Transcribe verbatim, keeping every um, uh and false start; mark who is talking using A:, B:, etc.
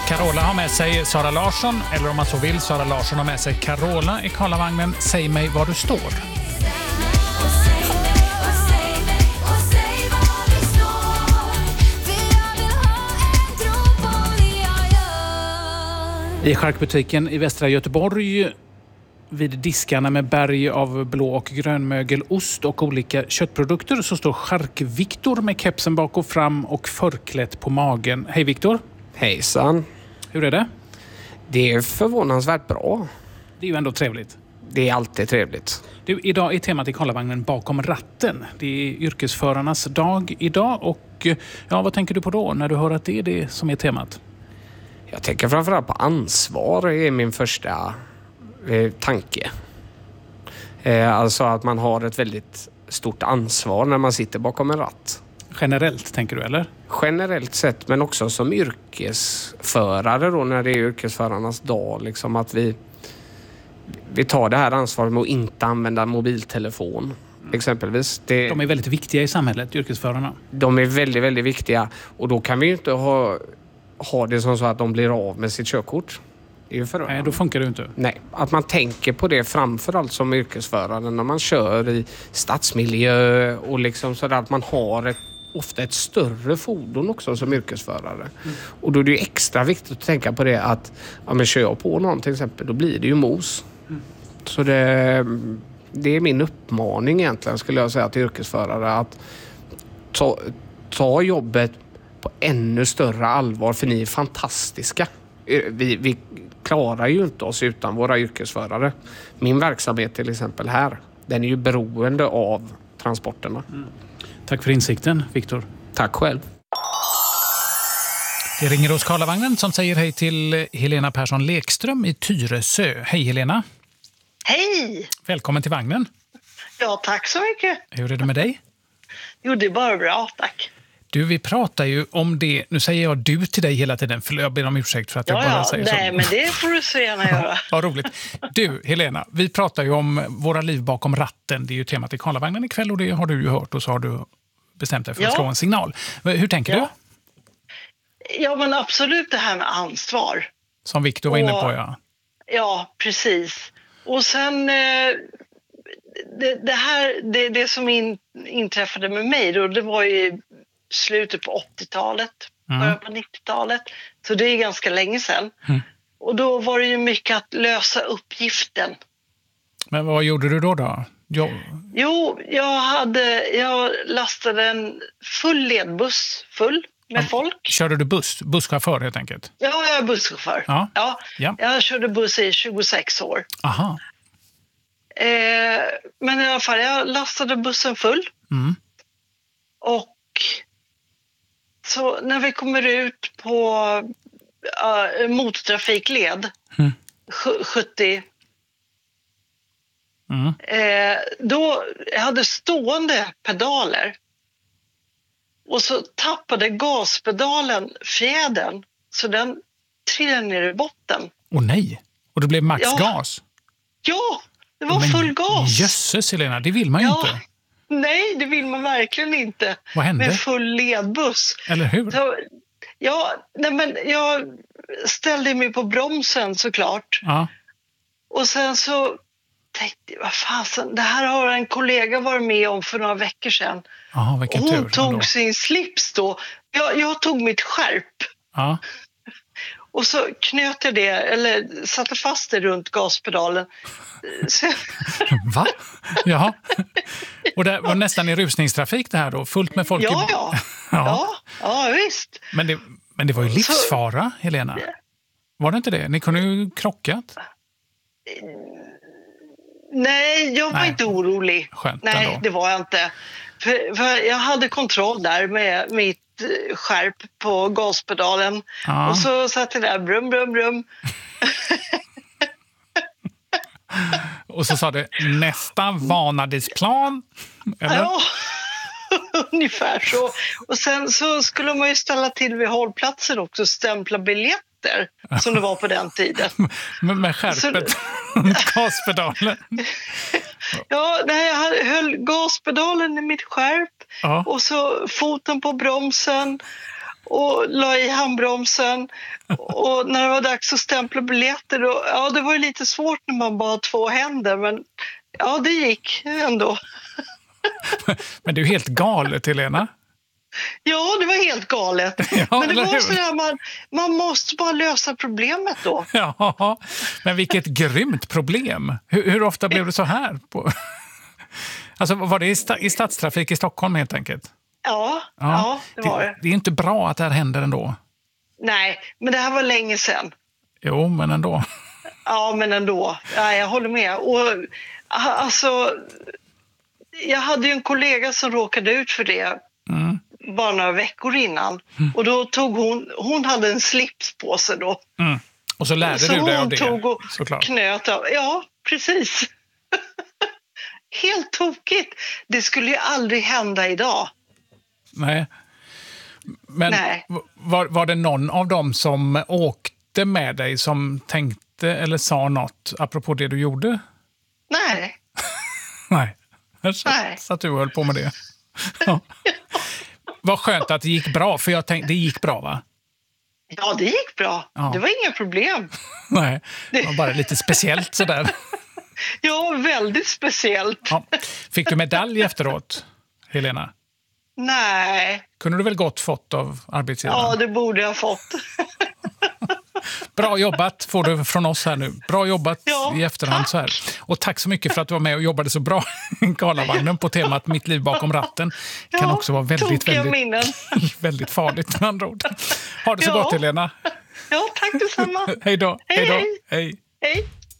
A: Carola har med sig Sara Larsson, eller om man så vill, Sara Larsson har med sig Carola i Karlavagnen. Säg mig var du står. I charkbutiken i Västra Göteborg vid diskarna med berg av blå- och grönmögelost och olika köttprodukter så står Chark-Viktor med kepsen bak och fram och förklätt på magen. Hej Viktor.
B: Hejsan.
A: Hur är det?
B: Det är förvånansvärt bra.
A: Det är ju ändå trevligt.
B: Det är alltid trevligt.
A: Du, idag är temat i Karlavagnen bakom ratten. Det är yrkesförarnas dag idag och ja, vad tänker du på då när du hör att det är det som är temat?
B: Jag tänker framförallt på ansvar är min första eh, tanke. Eh, alltså att man har ett väldigt stort ansvar när man sitter bakom en ratt.
A: Generellt tänker du eller?
B: Generellt sett, men också som yrkesförare då när det är yrkesförarnas dag. Liksom att vi, vi tar det här ansvaret med att inte använda mobiltelefon. Exempelvis. Det,
A: de är väldigt viktiga i samhället, yrkesförarna.
B: De är väldigt, väldigt viktiga. Och då kan vi ju inte ha, ha det som så att de blir av med sitt körkort. Det är ju förödande.
A: Nej, då funkar det inte.
B: Nej, att man tänker på det framförallt som yrkesförare när man kör i stadsmiljö och liksom så där att man har ett, ofta ett större fordon också som yrkesförare. Mm. Och då är det ju extra viktigt att tänka på det att ja, men kör jag på någon till exempel, då blir det ju mos. Mm. Så det, det är min uppmaning egentligen skulle jag säga till yrkesförare att ta, ta jobbet på ännu större allvar för ni är fantastiska. Vi, vi klarar ju inte oss utan våra yrkesförare. Min verksamhet till exempel här, den är ju beroende av transporterna. Mm.
A: Tack för insikten, Viktor.
B: Tack själv.
A: Det ringer hos Karlavagnen som säger hej till Helena Persson Lekström i Tyresö. Hej Helena.
C: Hej!
A: Välkommen till vagnen.
C: Ja, tack så mycket.
A: Hur är det med dig?
C: Jo, det är bara bra, tack.
A: Du, vi pratar ju om det. Nu säger jag du till dig hela tiden. För jag ber om ursäkt för att
C: ja,
A: jag bara
C: ja.
A: säger
C: Nej,
A: så.
C: Nej, men det får du så gärna göra.
A: Vad roligt. Du, Helena, vi pratar ju om våra liv bakom ratten. Det är ju temat i Karlavagnen ikväll och det har du ju hört och så har du bestämt dig för att
C: ja.
A: slå en signal. Hur tänker
C: ja.
A: du?
C: Ja, men absolut det här med ansvar.
A: Som Viktor var inne på, ja.
C: Ja, precis. Och sen eh, det, det här, det, det som in, inträffade med mig då, det var ju slutet på åttiotalet,
A: mm.
C: början på nittiotalet. Så det är ganska länge sedan.
A: Mm.
C: Och då var det ju mycket att lösa uppgiften.
A: Men vad gjorde du då då? Jo,
C: jo jag, hade, jag lastade en full ledbuss full med ja. folk.
A: Körde du buss? Busschaufför helt enkelt?
C: Ja, jag är busschaufför.
A: Ja.
C: Ja.
A: Ja.
C: Jag körde buss i tjugosex år.
A: Aha.
C: Eh, men i alla fall, jag lastade bussen full.
A: Mm.
C: Och så när vi kommer ut på uh, motortrafikled mm. sjuttio
A: mm.
C: eh, då jag hade stående pedaler och så tappade gaspedalen fjädern så den trillade ner i botten.
A: Åh nej, och det blev maxgas?
C: Ja, ja det var Men, full gas.
A: Jösses Helena, det vill man ju
C: ja.
A: inte.
C: Nej, det vill man verkligen inte.
A: Vad hände?
C: Med full ledbuss.
A: Eller hur?
C: Så, ja, nej men jag ställde mig på bromsen såklart.
A: Ja.
C: Och sen så tänkte jag, vad fasen, det här har en kollega varit med om för några veckor sedan.
A: Aha, vilken
C: hon
A: tur,
C: tog
A: då.
C: sin slips då. Jag, jag tog mitt skärp.
A: Ja.
C: Och så knöt jag det, eller satte fast det runt gaspedalen. Så...
A: Va? Jaha. Och det var nästan i rusningstrafik det här då? Fullt med folk
C: ja,
A: i...
C: ja. ja. Ja, visst.
A: Men det, men det var ju livsfara, så... Helena. Var det inte det? Ni kunde ju krockat.
C: Nej, jag var Nej. inte orolig.
A: Skönt
C: Nej,
A: ändå.
C: det var jag inte. För, för jag hade kontroll där med mitt skärp på gaspedalen. Ja. Och så satt jag där, brum, brum, brum.
A: Och så sa det, nästa vanadisplan. Eller?
C: Ja, ungefär så. Och sen så skulle man ju ställa till vid hållplatsen också, stämpla biljetter, som det var på den tiden.
A: med, med skärpet, gaspedalen.
C: Ja, nej, jag höll gaspedalen i mitt skärp. Ja. Och så foten på bromsen. och la i handbromsen. Och när det var dags att stämpla biljetter, då, ja, det var ju lite svårt när man bara har två händer, men ja, det gick ändå.
A: Men det är ju helt galet, Helena.
C: Ja, det var helt galet.
A: Ja,
C: men det
A: eller
C: var
A: hur?
C: så där, man, man måste bara lösa problemet då.
A: Ja, men vilket grymt problem. Hur, hur ofta blev det så här? På... Alltså, var det i, sta, i stadstrafik i Stockholm helt enkelt?
C: Ja, ja, ja det var det.
A: det. Det är inte bra att det här händer ändå.
C: Nej, men det här var länge sedan.
A: Jo, men ändå.
C: Ja, men ändå. Ja, jag håller med. Och, alltså, jag hade ju en kollega som råkade ut för det
A: Mm.
C: bara några veckor innan. Mm. Och då tog hon, hon hade en slips på sig då.
A: Mm. Och så lärde
C: så
A: du dig av
C: hon
A: det,
C: tog och
A: såklart.
C: Knöt av. Ja, precis. Helt tokigt. Det skulle ju aldrig hända idag.
A: Nej. Men
C: Nej.
A: Var, var det någon av dem som åkte med dig som tänkte eller sa något apropå det du gjorde?
C: Nej.
A: Nej. Så,
C: Nej.
A: så att du höll på med det. Ja. Vad skönt att det gick bra, för jag tänkte, det gick bra, va?
C: Ja, det gick bra. Ja. Det var inga problem.
A: Nej, det var bara lite speciellt sådär.
C: Ja, väldigt speciellt.
A: Ja. Fick du medalj efteråt, Helena?
C: Nej.
A: Kunde du väl gott fått av arbetsgivaren?
C: Ja, det borde jag fått.
A: Bra jobbat får du från oss här nu. Bra jobbat
C: ja,
A: i efterhand. Så här. Och tack så mycket för att du var med och jobbade så bra i Karlavagnen på temat Mitt liv bakom ratten. Det kan
C: ja,
A: också vara väldigt, väldigt, väldigt farligt med andra ord. Ha det så ja. gott, Helena.
C: Ja, tack detsamma.
A: Hej då.
C: Hej,
A: hej då.
C: hej.
A: Hej.
C: Hej.